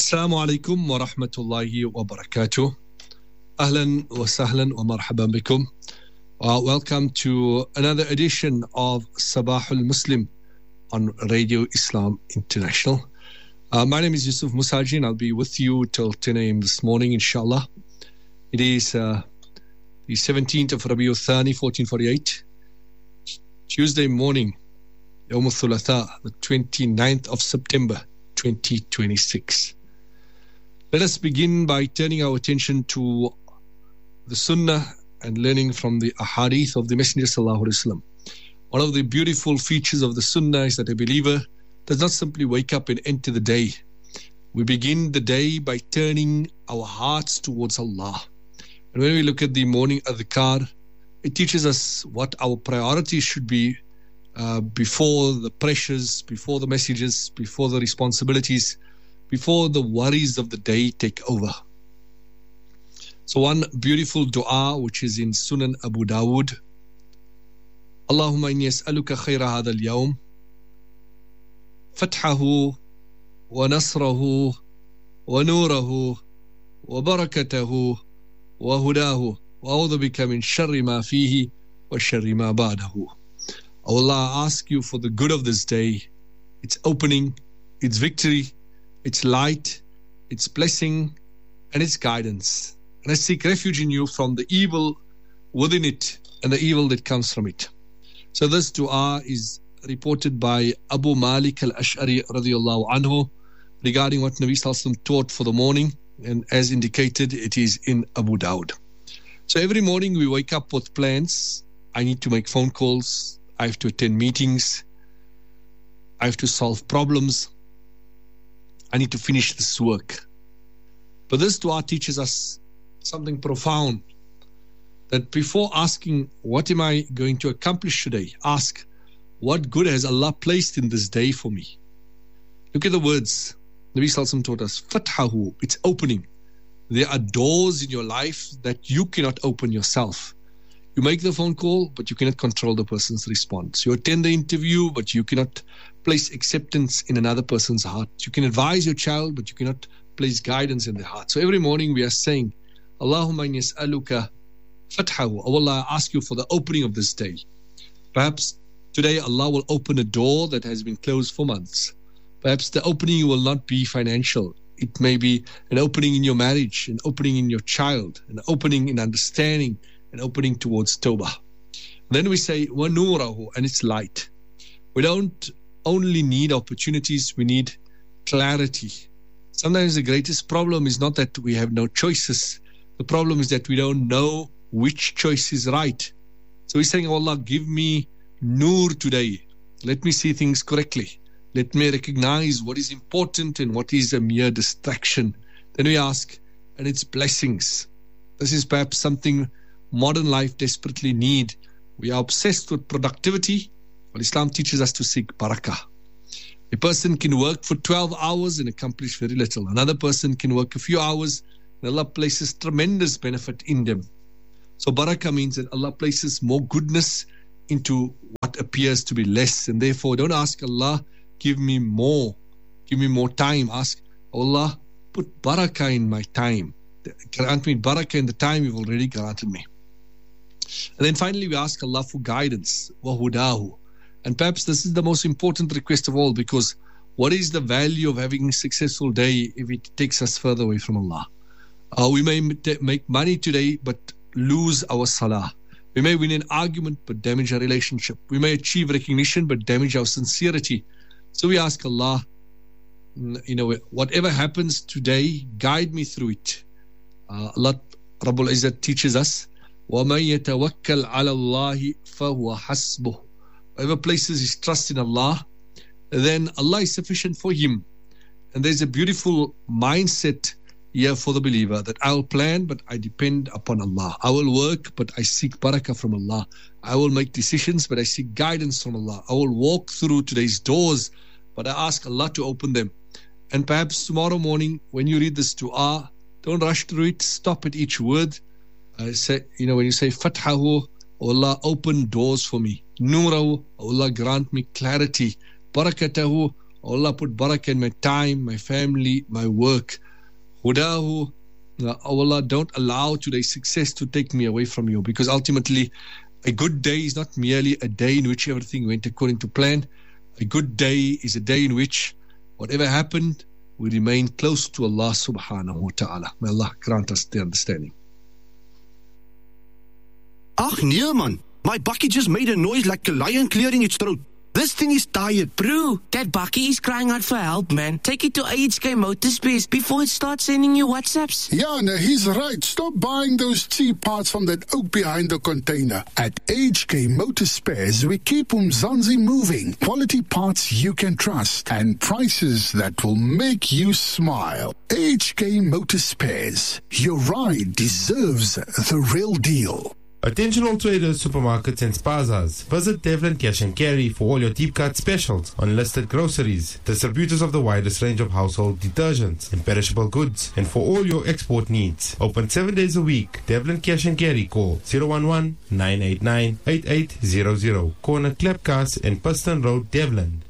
Assalamu alaikum wa rahmatullahi wa barakatuh. Ahlan wa sahlan wa marhaban bikum. Welcome to another edition of Sabahul Muslim on Radio Islam International. My name is Yusuf Musaji and I'll be with you till 10 a.m. this morning, inshallah. It is the 17th of Rabiul Thani, 1448, Tuesday morning, Yawm al-Thulatha, the 29th of September, 2026. Let us begin by turning our attention to the Sunnah and learning from the Ahadith of the Messenger Sallallahu Alaihi Wasallam. One of the beautiful features of the Sunnah is that a believer does not simply wake up and enter the day. We begin the day by turning our hearts towards Allah. And when we look at the morning adhkar, it teaches us what our priorities should be before the pressures, before the messages, before the responsibilities, before the worries of the day take over. So one beautiful dua which is in Sunan Abu Dawud, Allahumma inni as'aluka khayra hadha al-yawm, fathahu wa nasrahu wa nurahu wa barakatahu wa hudahu wa a'udhu bika min sharri ma fihi wa sharri ma ba'dahu. O Allah, I ask you for the good of this day, its opening, its victory, its light, its blessing, and its guidance. And I seek refuge in you from the evil within it and the evil that comes from it. So this dua is reported by Abu Malik al-Ash'ari radiyallahu anhu regarding what Nabi Sallallahu Alaihi Wasallam taught for the morning. And as indicated, it is in Abu Dawud. So every morning we wake up with plans. I need to make phone calls. I have to attend meetings. I have to solve problems. I need to finish this work. But this dua teaches us something profound, that before asking, what am I going to accomplish today? Ask, what good has Allah placed in this day for me? Look at the words Nabi Sallallahu Alaihi Wasallam taught us. Fathahu, it's opening. There are doors in your life that you cannot open yourself. You make the phone call, but you cannot control the person's response. You attend the interview, but you cannot place acceptance in another person's heart. You can advise your child, but you cannot place guidance in their heart. So every morning we are saying, Allahumma inni as'aluka fathahu. Oh Allah, I ask you for the opening of this day. Perhaps today Allah will open a door that has been closed for months. Perhaps the opening will not be financial. It may be an opening in your marriage, an opening in your child, an opening in understanding, an opening towards Tawbah. Then we say, wa nurahu, and it's light. We don't only need opportunities, we need clarity. Sometimes the greatest problem is not that we have no choices. The problem is that we don't know which choice is right. So we're saying, oh Allah, give me nur today. Let me see things correctly. Let me recognize what is important and what is a mere distraction. Then we ask, and it's blessings. This is perhaps something modern life desperately need. We are obsessed with productivity, but Islam teaches us to seek barakah. A person can work for 12 hours and accomplish very little. Another person can work a few hours and Allah places tremendous benefit in them. So barakah means that Allah places more goodness into what appears to be less. And therefore, don't ask Allah, give me more time. Ask, Allah, put barakah in my time. Grant me barakah in the time you've already granted me. And then finally we ask Allah for guidance, wa hudahu. And perhaps this is the most important request of all, because what is the value of having a successful day if it takes us further away from Allah? We may make money today but lose our salah. We may win an argument but damage our relationship. We may achieve recognition but damage our sincerity. So we ask Allah, whatever happens today, guide me through it. Allah Rabbul Izzat teaches us, وَمَن يَتَوَكَّلْ عَلَى اللَّهِ فَهُوَ حَسْبُهُ. Whoever places his trust in Allah, then Allah is sufficient for him. And there's a beautiful mindset here for the believer, that I will plan, but I depend upon Allah. I will work, but I seek barakah from Allah. I will make decisions, but I seek guidance from Allah. I will walk through today's doors, but I ask Allah to open them. And perhaps tomorrow morning, when you read this dua, don't rush through it. Stop at each word. When you say Fathahu, Allah, open doors for me. Nurahu, Allah, grant me clarity. Barakatahu, Allah put barakah in my time, my family, my work. Hudahu, oh Allah, don't allow today's success to take me away from you, because ultimately a good day is not merely a day in which everything went according to plan. A good day is a day in which whatever happened, we remain close to Allah subhanahu wa ta'ala. May Allah grant us the understanding. Ach nee man, my bakkie just made a noise like a lion clearing its throat. This thing is tired. Bro, that bakkie is crying out for help, man. Take it to AHK Motorspares before it starts sending you WhatsApps. Yeah, no, he's right. Stop buying those cheap parts from that oak behind the container. At AHK Motorspares, we keep Umzansi moving. Quality parts you can trust and prices that will make you smile. AHK Motorspares. Your ride deserves the real deal. Attention all traders, supermarkets and spazas. Visit Devlin Cash and Carry for all your deep cut specials on listed groceries, distributors of the widest range of household detergents and perishable goods, and for all your export needs. Open 7 days a week. Devlin Cash and Carry. Call 011-989-8800. Corner Klepkas and Piston Road, Devlin.